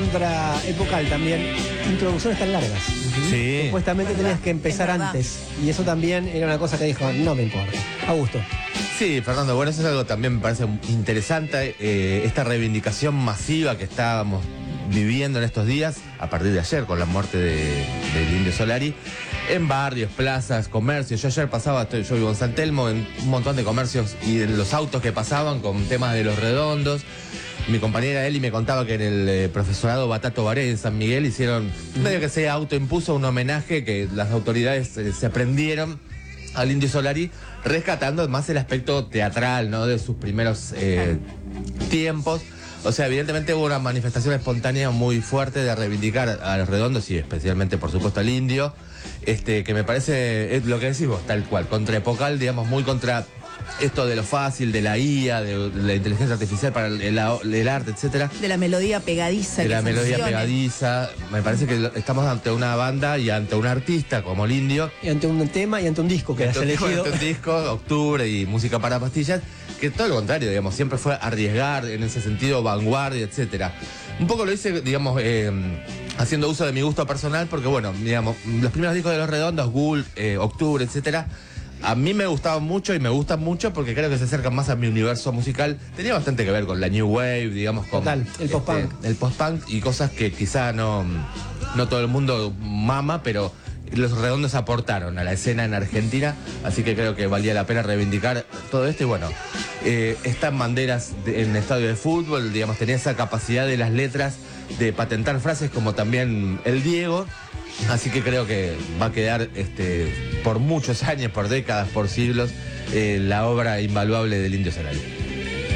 recontra epocal también, introducciones tan largas. Sí. Supuestamente tenías que empezar antes. Y eso también era una cosa que dijo, no me importa. Augusto. Sí, Fernando, bueno, eso es algo también me parece interesante, esta reivindicación masiva que estábamos viviendo en estos días, a partir de ayer, con la muerte del Indio Solari, en barrios, plazas, comercios. Yo ayer pasaba, yo vivo en San Telmo, en un montón de comercios y en los autos que pasaban con temas de Los Redondos. Mi compañera Eli me contaba que en el profesorado Batato Baré en San Miguel hicieron, medio que se autoimpuso un homenaje que las autoridades se prendieron al Indio Solari, rescatando más el aspecto teatral, ¿no? De sus primeros tiempos. O sea, evidentemente hubo una manifestación espontánea muy fuerte de reivindicar a Los Redondos y especialmente, por supuesto, al Indio, que me parece, es lo que decís vos, tal cual, contraepocal, digamos, muy contra esto de lo fácil, de la IA, de la inteligencia artificial para el arte, etcétera. De la melodía pegadiza. De la melodía funcione. pegadiza. Me parece que estamos ante una banda y ante un artista como el Indio. Y ante un tema y ante un disco que has elegido. Ante un disco, Octubre y Música para Pastillas, que todo lo contrario, digamos, siempre fue arriesgar, en ese sentido, vanguardia, etcétera. Un poco lo hice, digamos, haciendo uso de mi gusto personal, porque bueno, digamos, los primeros discos de Los Redondos, Ghoul, Octubre, etcétera, a mí me gustaban mucho y me gustan mucho porque creo que se acercan más a mi universo musical. Tenía bastante que ver con la New Wave, digamos, con Total, el post-punk. El post-punk y cosas que quizá no todo el mundo mama, pero Los Redondos aportaron a la escena en Argentina, así que creo que valía la pena reivindicar todo esto. Y bueno, están banderas en estadio de fútbol, digamos, tenía esa capacidad de las letras de patentar frases como también el Diego. Así que creo que va a quedar por muchos años, por décadas, por siglos, la obra invaluable del Indio Solari.